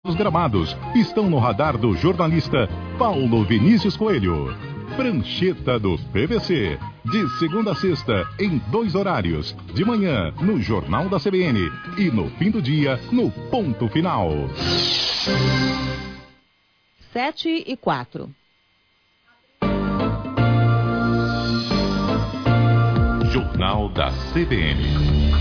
Os gramados estão no radar do jornalista Paulo Vinícius Coelho. Prancheta do PVC, de segunda a sexta, em 2 horários. De manhã, no Jornal da CBN e no fim do dia, no Ponto Final. 7:04. Jornal da CBN.